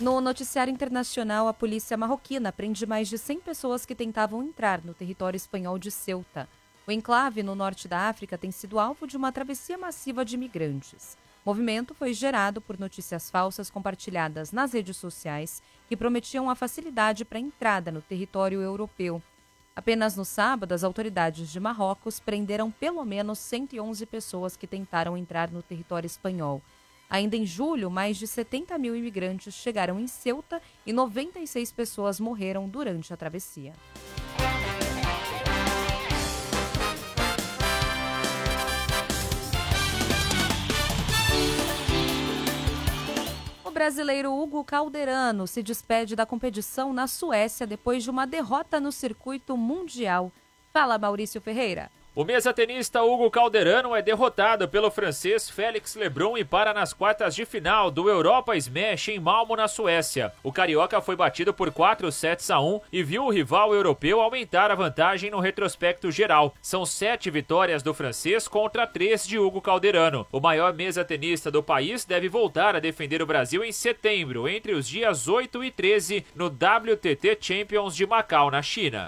No noticiário internacional, a polícia marroquina prende mais de 100 pessoas que tentavam entrar no território espanhol de Ceuta. O enclave no norte da África tem sido alvo de uma travessia massiva de imigrantes. O movimento foi gerado por notícias falsas compartilhadas nas redes sociais que prometiam a facilidade para a entrada no território europeu. Apenas no sábado, as autoridades de Marrocos prenderam pelo menos 111 pessoas que tentaram entrar no território espanhol. Ainda em julho, mais de 70 mil imigrantes chegaram em Ceuta e 96 pessoas morreram durante a travessia. O brasileiro Hugo Calderano se despede da competição na Suécia depois de uma derrota no circuito mundial. Fala, Maurício Ferreira. O mesatenista Hugo Calderano é derrotado pelo francês Félix Lebrun e para nas quartas de final do Europa Smash em Malmo, na Suécia. O carioca foi batido por 4-1 e viu o rival europeu aumentar a vantagem no retrospecto geral. São 7 vitórias do francês contra 3 de Hugo Calderano. O maior mesatenista do país deve voltar a defender o Brasil em setembro, entre os dias 8 e 13, no WTT Champions de Macau, na China.